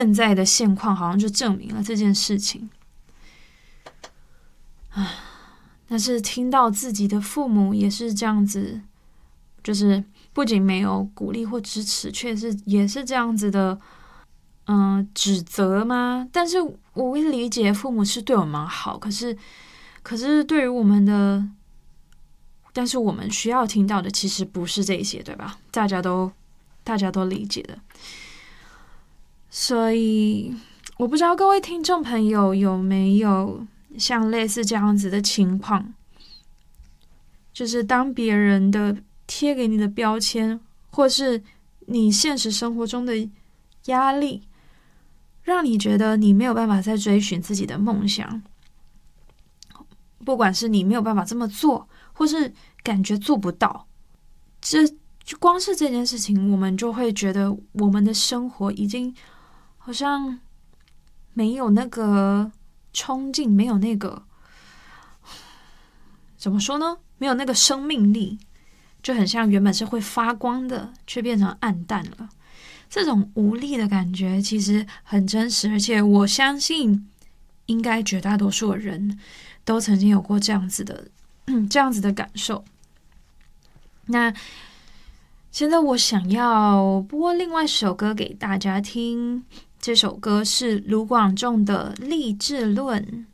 现在的现况好像就证明了这件事情。但是听到自己的父母也是这样子，就是不仅没有鼓励或支持，也是这样子的，指责吗？但是我会理解父母是对我们好，可是对于我们的，但是我们需要听到的其实不是这些，对吧？大家都理解的。所以我不知道各位听众朋友有没有像类似这样子的情况，就是当别人的贴给你的标签，或是你现实生活中的压力，让你觉得你没有办法再追寻自己的梦想，不管是你没有办法这么做，或是感觉做不到，就光是这件事情，我们就会觉得我们的生活已经好像没有那个冲劲，没有那个怎么说呢？没有那个生命力，就很像原本是会发光的，却变成暗淡了。这种无力的感觉其实很真实，而且我相信，应该绝大多数的人都曾经有过这样子的感受。那现在我想要播另外一首歌给大家听，这首歌是卢广仲的《励志论》。